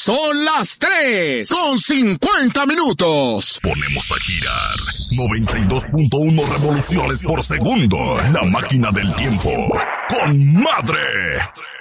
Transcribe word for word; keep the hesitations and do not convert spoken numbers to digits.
Son las tres con cincuenta minutos. Ponemos a girar noventa y dos punto uno revoluciones por segundo. La máquina del tiempo. ¡Con madre!